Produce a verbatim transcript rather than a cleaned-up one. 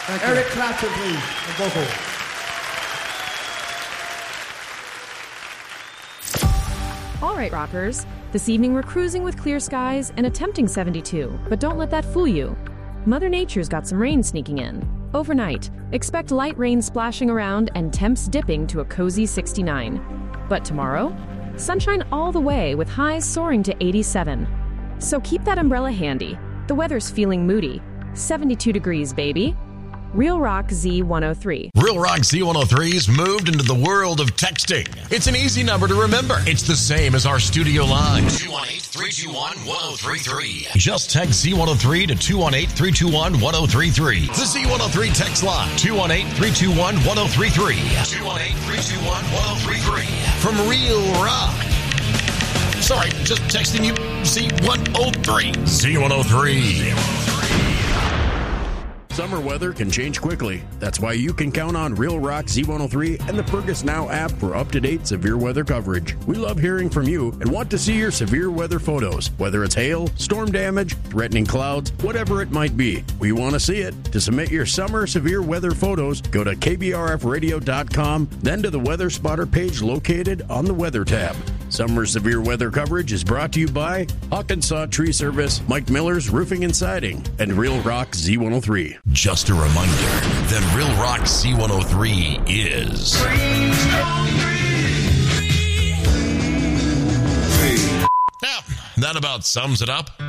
Thank you. Eric Clapton, please, on vocal. All right, rockers. This evening we're cruising with clear skies and attempting seventy-two, but don't let that fool you. Mother Nature's got some rain sneaking in. Overnight, expect light rain splashing around and temps dipping to a cozy sixty-nine. But tomorrow, sunshine all the way with highs soaring to eighty-seven. So keep that umbrella handy. The weather's feeling moody. seventy-two degrees, baby. Real Rock Z one oh three. Real Rock Z one oh three's moved into the world of texting. It's an easy number to remember. It's the same as our studio line. two one eight, three two one, one oh three three. Just text Z one oh three to two one eight, three two one, one oh three three. The Z one oh three text line. two one eight, three two one, one oh three three. two one eight, three two one, one oh three three. From Real Rock. Sorry, just texting you Z one oh three. Z one oh three. Summer weather can change quickly. That's why you can count on Real Rock Z one oh three and the Fergus Now app for up-to-date severe weather coverage. We love hearing from you and want to see your severe weather photos, whether it's hail, storm damage, threatening clouds, whatever it might be. We want to see it. To submit your summer severe weather photos, go to K B R F radio dot com, then to the Weather Spotter page located on the Weather tab. Summer severe weather coverage is brought to you by Hawkinsaw Tree Service, Mike Miller's Roofing and Siding, and Real Rock Z one oh three. Just a reminder that Real Rock Z one oh three is... Yeah, that about sums it up.